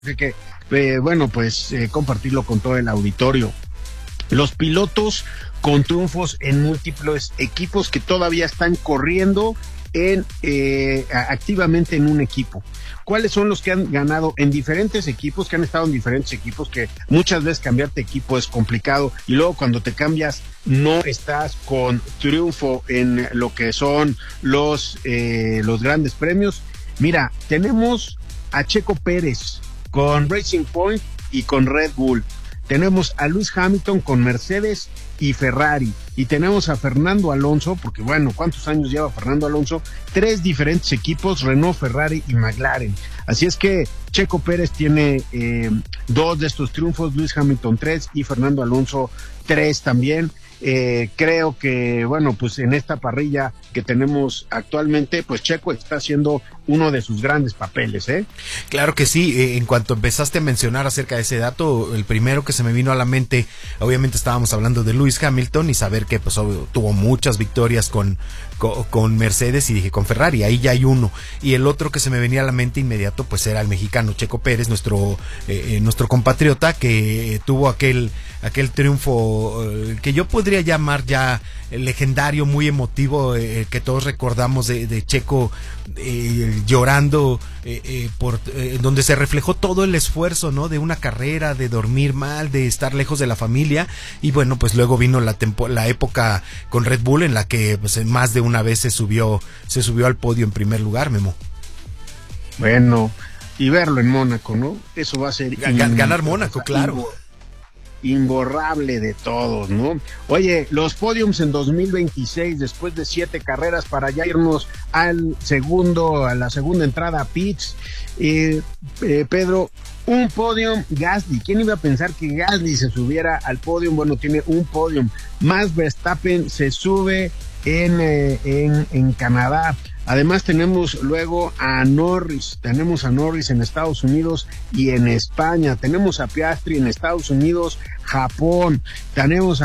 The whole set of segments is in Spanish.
Así que, bueno, pues compartirlo con todo el auditorio. Los pilotos con triunfos en múltiples equipos que todavía están corriendo activamente en un equipo. ¿Cuáles son los que han ganado en diferentes equipos, que han estado en diferentes equipos, que muchas veces cambiarte de equipo es complicado y luego cuando te cambias no estás con triunfo en lo que son los grandes premios? Mira, tenemos a Checo Pérez con Racing Point y con Red Bull. Tenemos a Lewis Hamilton con Mercedes y Ferrari. Y tenemos a Fernando Alonso, porque bueno, ¿cuántos años lleva Fernando Alonso? 3 diferentes equipos, Renault, Ferrari y McLaren. Así es que Checo Pérez tiene 2 de estos triunfos, Lewis Hamilton 3 y Fernando Alonso 3 también. Creo que, bueno, pues en esta parrilla que tenemos actualmente, pues Checo está haciendo uno de sus grandes papeles, ¿eh? Claro que sí. En cuanto empezaste a mencionar acerca de ese dato, el primero que se me vino a la mente, obviamente estábamos hablando de Lewis Hamilton y saber que pues tuvo muchas victorias con Mercedes, y dije con Ferrari, ahí ya hay uno. Y el otro que se me venía a la mente inmediato pues era el mexicano Checo Pérez, nuestro compatriota, que tuvo aquel triunfo que yo podría llamar ya legendario, muy emotivo, que todos recordamos de Checo llorando, donde se reflejó todo el esfuerzo, ¿no?, de una carrera, de dormir mal, de estar lejos de la familia. Y bueno, pues luego vino la época con Red Bull en la que pues más de una vez se subió al podio en primer lugar, Memo. Bueno, y verlo en Mónaco, ¿no? Eso va a ser ganar Mónaco, claro. Imborrable de todos, ¿no? Oye, los podiums en 2026, después de 7 carreras, para ya irnos a la segunda entrada a pits. Pedro, un podium, Gasly. ¿Quién iba a pensar que Gasly se subiera al podium? Bueno, tiene un podium. Max Verstappen se sube en Canadá. Además tenemos luego a Norris, en Estados Unidos y en España, tenemos a Piastri en Estados Unidos, Japón, tenemos a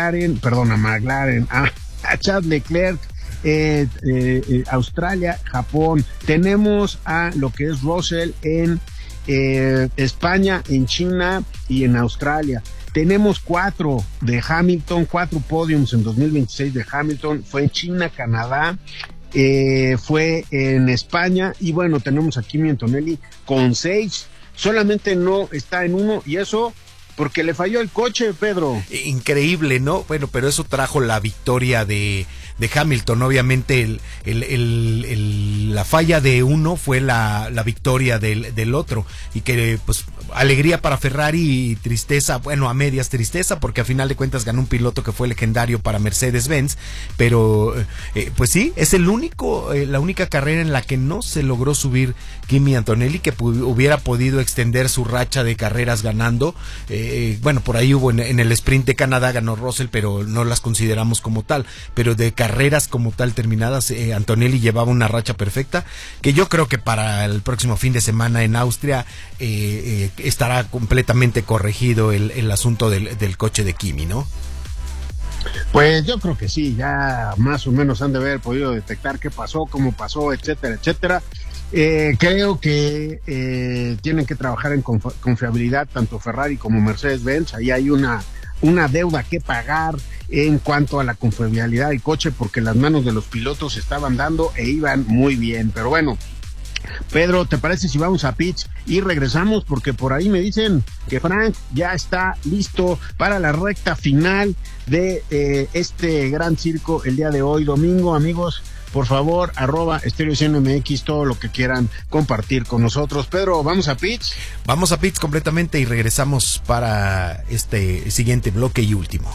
Charles Leclerc, Australia, Japón, tenemos a lo que es Russell en España, en China y en Australia. Tenemos 4 de Hamilton, 4 podiums en 2026 de Hamilton, fue en China, Canadá, fue en España, y bueno, tenemos a Kimi Antonelli con 6, solamente no está en 1, y eso porque le falló el coche, Pedro. Increíble, ¿no? Bueno, pero eso trajo la victoria de Hamilton. Obviamente la falla de uno fue la victoria del otro, y que pues alegría para Ferrari y tristeza, bueno, a medias tristeza, porque a final de cuentas ganó un piloto que fue legendario para Mercedes-Benz, pero pues sí, es la única carrera en la que no se logró subir Kimi Antonelli, que hubiera podido extender su racha de carreras ganando. Bueno, por ahí hubo en el sprint de Canadá, ganó Russell, pero no las consideramos como tal, pero de carreras como tal terminadas, Antonelli llevaba una racha perfecta, que yo creo que para el próximo fin de semana en Austria estará completamente corregido el asunto del coche de Kimi, ¿no? Pues yo creo que sí, ya más o menos han de haber podido detectar qué pasó, cómo pasó, etcétera, etcétera. Creo que tienen que trabajar en confiabilidad tanto Ferrari como Mercedes-Benz. Ahí hay una deuda que pagar en cuanto a la confiabilidad del coche, porque las manos de los pilotos estaban dando e iban muy bien. Pero bueno, Pedro, ¿te parece si vamos a pits y regresamos? Porque por ahí me dicen que Frank ya está listo para la recta final de este gran circo el día de hoy, domingo. Amigos, por favor, @StereoCNMX, todo lo que quieran compartir con nosotros. Pedro, ¿vamos a pits? Vamos a pits completamente y regresamos para este siguiente bloque y último.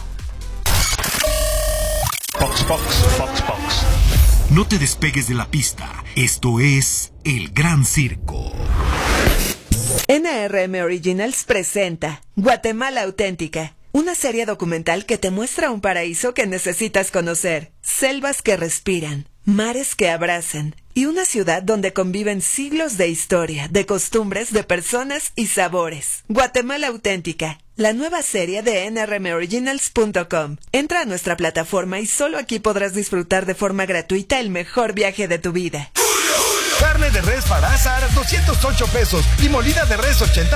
Fox. No te despegues de la pista. Esto es El Gran Circo. NRM Originals presenta Guatemala Auténtica, una serie documental que te muestra un paraíso que necesitas conocer, selvas que respiran, mares que abrazan y una ciudad donde conviven siglos de historia, de costumbres, de personas y sabores. Guatemala Auténtica, la nueva serie de nrmoriginals.com. Entra a nuestra plataforma y solo aquí podrás disfrutar de forma gratuita el mejor viaje de tu vida. Carne de res para asar, 208 pesos. Y molida de res 80